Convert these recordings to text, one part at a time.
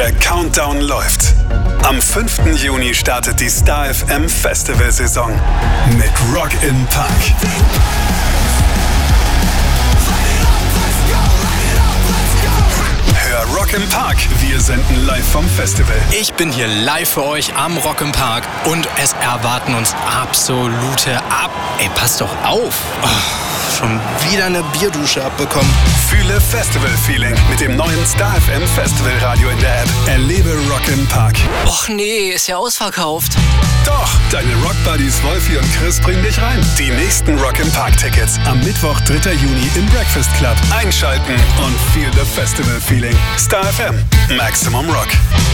Der Countdown läuft. Am 5. Juni startet die Star FM Festivalsaison mit Rock im Park. Hör Rock im Park. Wir senden live vom Festival. Ich bin hier live für euch am Rock im Park und es erwarten uns absolute Ey, passt doch auf. Schon wieder eine Bierdusche abbekommen. Fühle Festival-Feeling mit dem neuen Star FM Festival Radio in der App. Erlebe Rock im Park. Och nee, ist ja ausverkauft. Doch, deine Rock-Buddies Wolfi und Chris bringen dich rein. Die nächsten Rock im Park-Tickets am Mittwoch, 3. Juni im Breakfast Club. Einschalten und feel the Festival-Feeling. Star FM, Maximum Rock.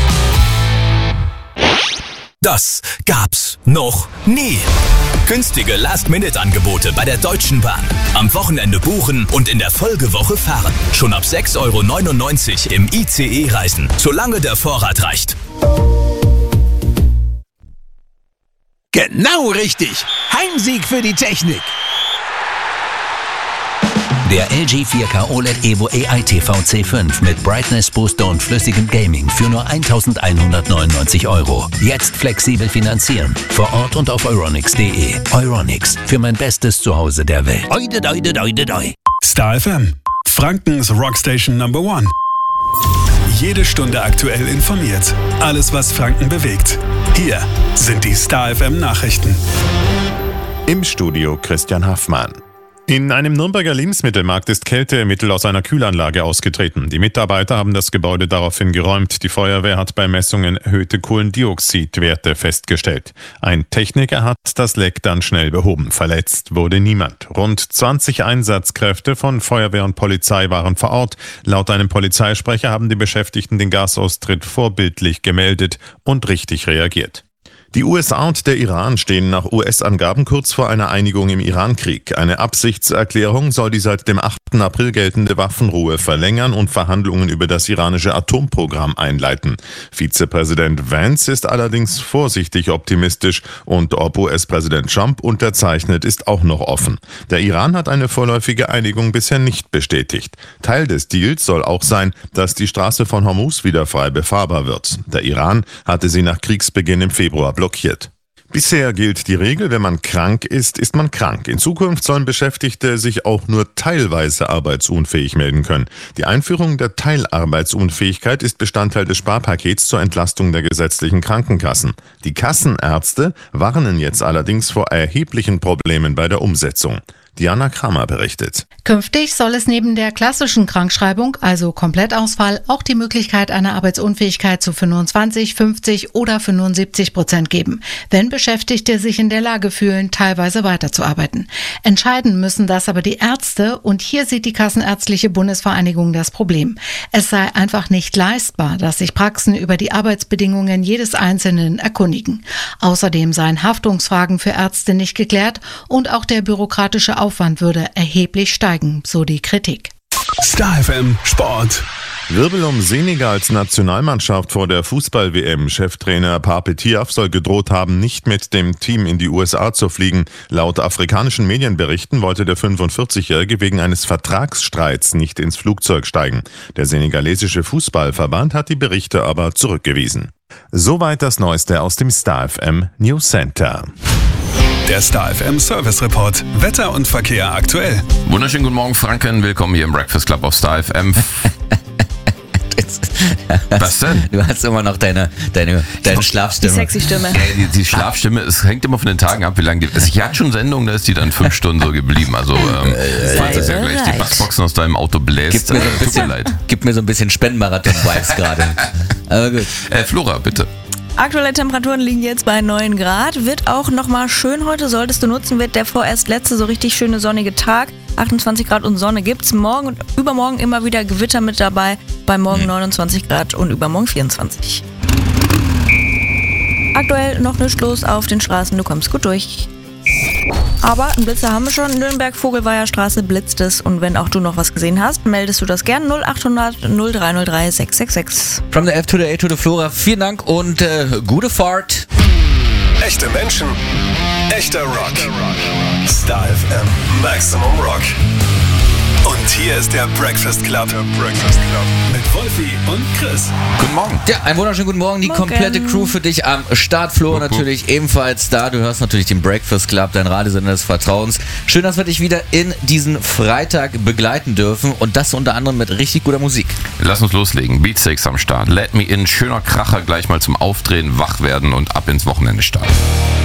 Das gab's noch nie. Günstige Last-Minute-Angebote bei der Deutschen Bahn. Am Wochenende buchen und in der Folgewoche fahren. Schon ab 6,99 € im ICE reisen, solange der Vorrat reicht. Genau richtig. Heimsieg für die Technik. Der LG 4K OLED Evo AI TV C5 mit Brightness Booster und flüssigem Gaming für nur 1.199 €. Jetzt flexibel finanzieren. Vor Ort und auf euronics.de. Euronics, für mein bestes Zuhause der Welt. Oide, oide, oide, oide. Star FM, Frankens Rockstation Number 1. Jede Stunde aktuell informiert. Alles, was Franken bewegt. Hier sind die Star FM Nachrichten. Im Studio Christian Haffmann. In einem Nürnberger Lebensmittelmarkt ist Kältemittel aus einer Kühlanlage ausgetreten. Die Mitarbeiter haben das Gebäude daraufhin geräumt. Die Feuerwehr hat bei Messungen erhöhte Kohlendioxidwerte festgestellt. Ein Techniker hat das Leck dann schnell behoben. Verletzt wurde niemand. Rund 20 Einsatzkräfte von Feuerwehr und Polizei waren vor Ort. Laut einem Polizeisprecher haben die Beschäftigten den Gasaustritt vorbildlich gemeldet und richtig reagiert. Die USA und der Iran stehen nach US-Angaben kurz vor einer Einigung im Iran-Krieg. Eine Absichtserklärung soll die seit dem 8. April geltende Waffenruhe verlängern und Verhandlungen über das iranische Atomprogramm einleiten. Vizepräsident Vance ist allerdings vorsichtig optimistisch und ob US-Präsident Trump unterzeichnet, ist auch noch offen. Der Iran hat eine vorläufige Einigung bisher nicht bestätigt. Teil des Deals soll auch sein, dass die Straße von Hormuz wieder frei befahrbar wird. Der Iran hatte sie nach Kriegsbeginn im Februar blockiert. Bisher gilt die Regel, wenn man krank ist, ist man krank. In Zukunft sollen Beschäftigte sich auch nur teilweise arbeitsunfähig melden können. Die Einführung der Teilarbeitsunfähigkeit ist Bestandteil des Sparpakets zur Entlastung der gesetzlichen Krankenkassen. Die Kassenärzte warnen jetzt allerdings vor erheblichen Problemen bei der Umsetzung. Diana Kramer berichtet. Künftig soll es neben der klassischen Krankschreibung, also Komplettausfall, auch die Möglichkeit einer Arbeitsunfähigkeit zu 25, 50 oder 75% geben, wenn Beschäftigte sich in der Lage fühlen, teilweise weiterzuarbeiten. Entscheiden müssen das aber die Ärzte und hier sieht die Kassenärztliche Bundesvereinigung das Problem. Es sei einfach nicht leistbar, dass sich Praxen über die Arbeitsbedingungen jedes Einzelnen erkundigen. Außerdem seien Haftungsfragen für Ärzte nicht geklärt und auch der bürokratische Aufwand würde erheblich steigen, so die Kritik. Star FM Sport. Wirbel um Senegals Nationalmannschaft vor der Fußball-WM. Cheftrainer Pape Thiaw soll gedroht haben, nicht mit dem Team in die USA zu fliegen. Laut afrikanischen Medienberichten wollte der 45-Jährige wegen eines Vertragsstreits nicht ins Flugzeug steigen. Der senegalesische Fußballverband hat die Berichte aber zurückgewiesen. Soweit das Neueste aus dem Star FM News Center. Der Star FM Service Report. Wetter und Verkehr aktuell. Wunderschönen guten Morgen, Franken. Willkommen hier im Breakfast Club auf Star FM. Was denn? Du hast immer noch deine Schlafstimme. Die sexy Stimme. Die Schlafstimme, es hängt immer von den Tagen ab, wie lange die ist. Ich hatte schon Sendungen, da ist die dann 5 Stunden so geblieben. Also, falls es ja gleich die Bassboxen aus deinem Auto bläst, tut mir leid. Gib mir so ein bisschen Spendenmarathon-Vibes gerade. Aber gut. Flora, bitte. Aktuelle Temperaturen liegen jetzt bei 9 Grad. Wird auch nochmal schön heute, solltest du nutzen, wird der vorerst letzte so richtig schöne sonnige Tag. 28 Grad und Sonne gibt's. Morgen und übermorgen immer wieder Gewitter mit dabei. Bei morgen 29 Grad und übermorgen 24. Aktuell noch nichts los auf den Straßen, du kommst gut durch. Aber einen Blitzer haben wir schon. Nürnberg-Vogelweiher-Straße blitzt es. Und wenn auch du noch was gesehen hast, meldest du das gern. 0800 0303 666. From the F to the A to the Flora. Vielen Dank und gute Fahrt. Echte Menschen, echter Rock. Star FM Maximum Rock. Und hier ist der Breakfast Club. Mit Wolfi und Chris. Guten Morgen. Ja, einen wunderschönen guten Morgen. Die komplette Crew für dich am Start. Flo natürlich ebenfalls da. Du hörst natürlich den Breakfast Club, dein Radiosender des Vertrauens. Schön, dass wir dich wieder in diesen Freitag begleiten dürfen und das unter anderem mit richtig guter Musik. Lass uns loslegen. Beatsteaks am Start. Let Me In. Schöner Kracher gleich mal zum Aufdrehen, wach werden und ab ins Wochenende starten.